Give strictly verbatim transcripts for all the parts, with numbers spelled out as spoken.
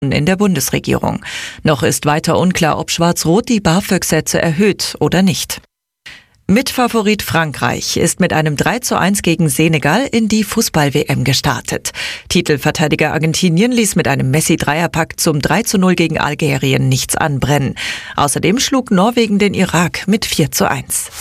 in der Bundesregierung. Noch ist weiter unklar, ob Schwarz-Rot die BAföG-Sätze erhöht oder nicht. Mitfavorit Frankreich ist mit einem drei zu eins gegen Senegal in die Fußball-W M gestartet. Titelverteidiger Argentinien ließ mit einem Messi-Dreierpack zum drei zu null gegen Algerien nichts anbrennen. Außerdem schlug Norwegen den Irak mit vier zu eins.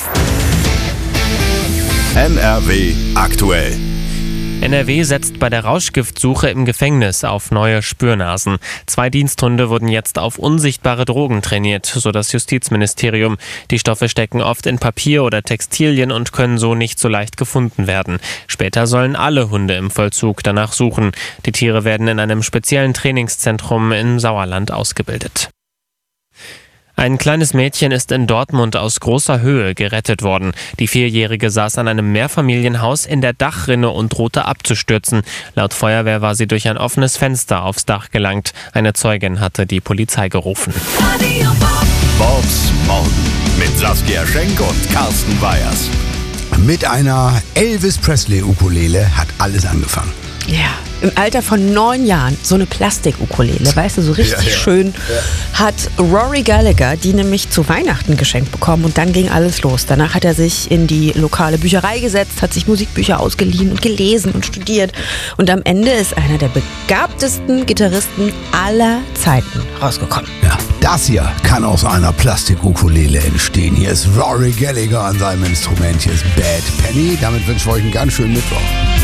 N R W aktuell. N R W setzt bei der Rauschgiftsuche im Gefängnis auf neue Spürnasen. Zwei Diensthunde wurden jetzt auf unsichtbare Drogen trainiert, so das Justizministerium. Die Stoffe stecken oft in Papier oder Textilien und können so nicht so leicht gefunden werden. Später sollen alle Hunde im Vollzug danach suchen. Die Tiere werden in einem speziellen Trainingszentrum im Sauerland ausgebildet. Ein kleines Mädchen ist in Dortmund aus großer Höhe gerettet worden. Die Vierjährige saß an einem Mehrfamilienhaus in der Dachrinne und drohte abzustürzen. Laut Feuerwehr war sie durch ein offenes Fenster aufs Dach gelangt. Eine Zeugin hatte die Polizei gerufen. Bobs Morgen mit Saskia Schenk und Carsten Weyers. Mit einer Elvis Presley-Ukulele hat alles angefangen. Ja, im Alter von neun Jahren so eine Plastik-Ukulele, weißt du, so richtig Ja, ja. schön, ja. Hat Rory Gallagher die nämlich zu Weihnachten geschenkt bekommen und dann ging alles los. Danach hat er sich in die lokale Bücherei gesetzt, hat sich Musikbücher ausgeliehen und gelesen und studiert und am Ende ist einer der begabtesten Gitarristen aller Zeiten rausgekommen. Ja, das hier kann aus einer Plastik-Ukulele entstehen. Hier ist Rory Gallagher an seinem Instrument, hier ist Bad Penny. Damit wünsche ich euch einen ganz schönen Mittwoch.